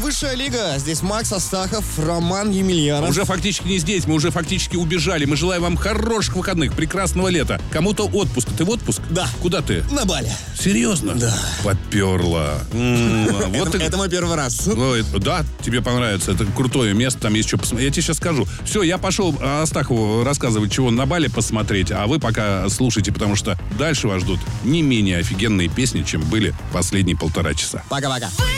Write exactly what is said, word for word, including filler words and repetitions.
Высшая лига. Здесь Макс Астахов, Роман Емельянов. Уже фактически не здесь, мы уже фактически убежали. Мы желаем вам хороших выходных, прекрасного лета. Кому-то отпуск. Ты в отпуск? Да. Куда ты? На Бали. Серьезно? Да. Поперла. Это мой первый раз. Да, тебе понравится. Это крутое место, там есть что посмотреть. Я тебе сейчас скажу. Все, я пошел Астахову рассказывать, чего на Бали посмотреть, а вы пока слушайте, потому что дальше вас ждут не менее офигенные песни, чем были последние полтора часа. Пока-пока.